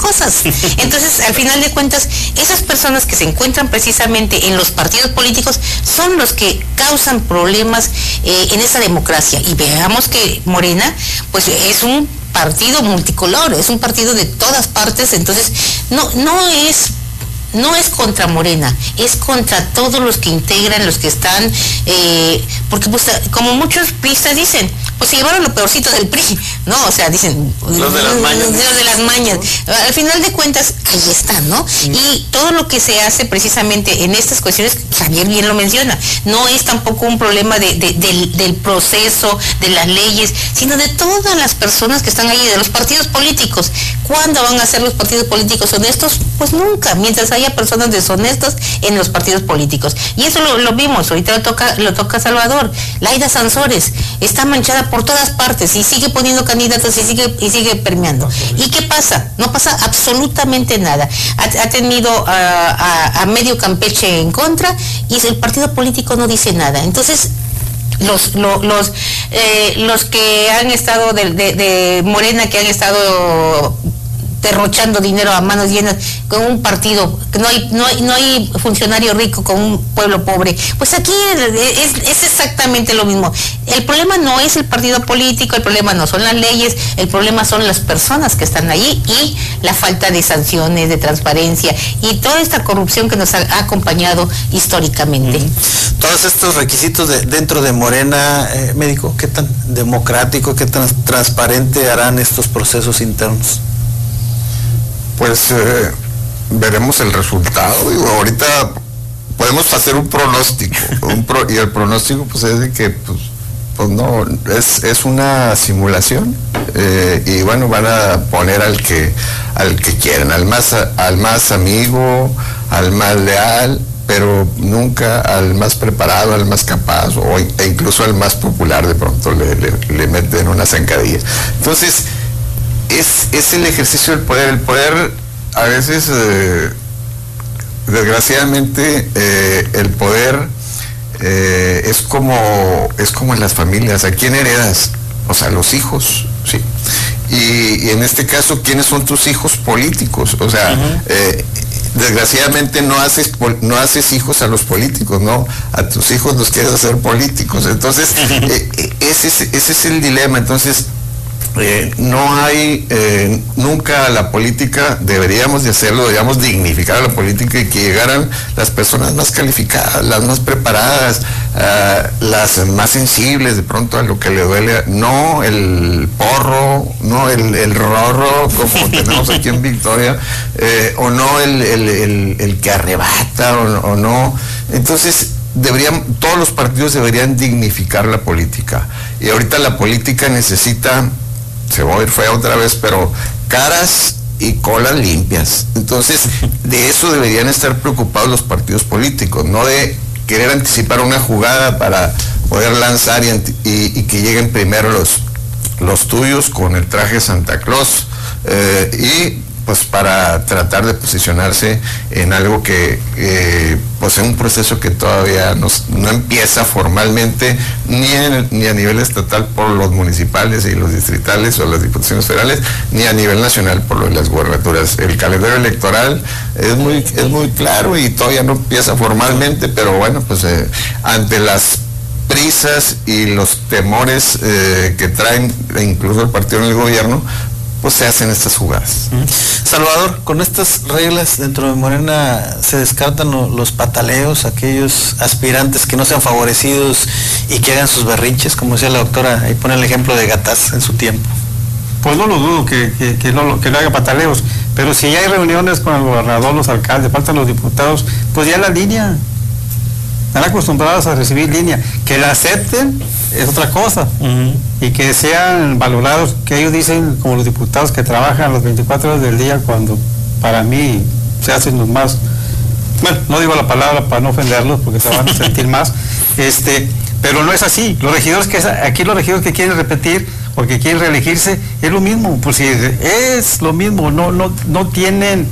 cosas. Entonces, al final de cuentas, esas personas que se encuentran precisamente en los partidos políticos son los que causan problemas en esa democracia. Y veamos que Morena, pues es un partido multicolor, es un partido de todas partes, entonces no es contra Morena, es contra todos los que integran, los que están, porque pues, como muchos priistas dicen, pues se llevaron lo peorcito del PRI, ¿no? O sea, dicen, los de las mañas. Los de las mañas. Al final de cuentas, ahí está, ¿no? Y todo lo que se hace precisamente en estas cuestiones, Javier bien lo menciona, no es tampoco un problema del proceso, de las leyes, sino de todas las personas que están ahí, de los partidos políticos. ¿Cuándo van a ser los partidos políticos honestos? Pues nunca, mientras haya personas deshonestas en los partidos políticos. Y eso lo vimos, ahorita lo toca Salvador. Laida Sansores está manchada por todas partes y sigue poniendo candidatos y sigue permeando. ¿Y qué pasa? No pasa absolutamente nada. Ha tenido a medio Campeche en contra y el partido político no dice nada. Entonces, los que han estado de Morena, que han estado derrochando dinero a manos llenas con un partido, que no hay funcionario rico con un pueblo pobre, pues aquí es exactamente lo mismo. El problema no es el partido político, el problema no son las leyes, el problema son las personas que están allí y la falta de sanciones, de transparencia y toda esta corrupción que nos ha acompañado históricamente. Todos estos requisitos dentro de Morena, médico, ¿qué tan democrático, qué tan transparente harán estos procesos internos? Pues veremos el resultado. Digo, ahorita podemos hacer un pronóstico, y el pronóstico pues es de que pues no, es una simulación, y bueno, van a poner al que quieran, al más amigo, al más leal, pero nunca al más preparado, al más capaz, e incluso al más popular de pronto le meten una zancadilla. Entonces, es el ejercicio del poder. El poder, a veces, desgraciadamente, el poder es como en las familias. ¿A quién heredas? O sea, los hijos, sí. Y en este caso, ¿quiénes son tus hijos políticos? O sea, desgraciadamente no haces hijos a los políticos, ¿no? A tus hijos los quieres hacer políticos. Entonces, ese es el dilema. Entonces, no hay nunca la política, deberíamos dignificar a la política y que llegaran las personas más calificadas, las más preparadas, las más sensibles de pronto a lo que le duele, no el porro, no el rorro como tenemos aquí en Victoria, o no el que arrebata, o no. Entonces, todos los partidos deberían dignificar la política, y ahorita la política necesita, se va a ir fea otra vez, pero caras y colas limpias. Entonces, de eso deberían estar preocupados los partidos políticos, no de querer anticipar una jugada para poder lanzar y que lleguen primero los tuyos con el traje Santa Claus, y pues para tratar de posicionarse en algo que pues en un proceso que todavía no empieza formalmente ni a nivel estatal por los municipales y los distritales o las diputaciones federales, ni a nivel nacional por lo de las gubernaturas. El calendario electoral es muy claro y todavía no empieza formalmente, pero bueno, pues ante las prisas y los temores que traen incluso el partido en el gobierno, pues se hacen estas jugadas. Salvador, con estas reglas dentro de Morena se descartan los pataleos, aquellos aspirantes que no sean favorecidos y que hagan sus berrinches, como decía la doctora, ahí pone el ejemplo de Gataz en su tiempo. Pues no lo dudo que no haga pataleos, pero si ya hay reuniones con el gobernador, los alcaldes, faltan los diputados, pues ya la línea. Están acostumbrados a recibir línea. Que la acepten es otra cosa. Y que sean valorados, que ellos dicen, como los diputados que trabajan las 24 horas del día, cuando para mí se hacen los más, bueno, no digo la palabra para no ofenderlos, porque se van a sentir más, pero no es así. Los regidores que quieren repetir, porque quieren reelegirse, es lo mismo, pues si es lo mismo, no tienen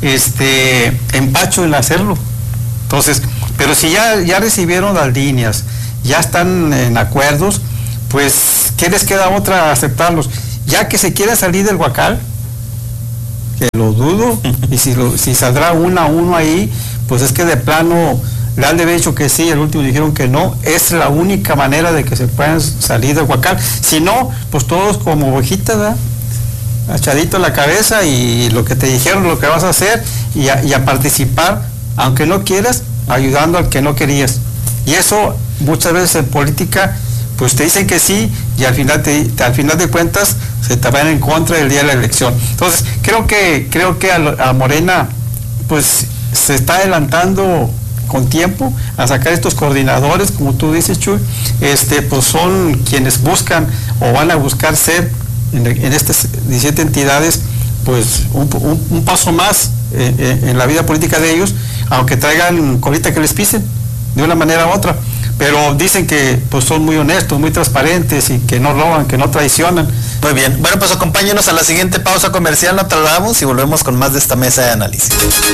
empacho en hacerlo. Entonces, pero si ya recibieron las líneas, ya están en acuerdos, pues ¿qué les queda otra? Aceptarlos. Ya que se quiera salir del huacal, que lo dudo, y si saldrá uno a uno ahí, pues es que de plano le han de haber dicho que sí, el último dijeron que no. Es la única manera de que se puedan salir de Huacal. Si no, pues todos como ovejitas, ¿verdad? Achadito la cabeza y lo que te dijeron, lo que vas a hacer y a participar, aunque no quieras, ayudando al que no querías. Y eso muchas veces en política, pues te dicen que sí y al final de cuentas se te van en contra del día de la elección. Entonces creo que a Morena pues se está adelantando con tiempo a sacar estos coordinadores, como tú dices, Chuy, pues son quienes buscan o van a buscar ser en estas 17 entidades pues un paso más en la vida política de ellos, aunque traigan colita que les pisen de una manera u otra, pero dicen que pues son muy honestos, muy transparentes y que no roban, que no traicionan. Muy bien, bueno, pues acompáñenos a la siguiente pausa comercial, no tardamos y volvemos con más de esta mesa de análisis.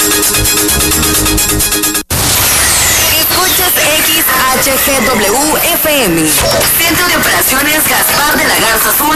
Escuchas XHGW FM, Centro de Operaciones Gaspar de la Garza Azul.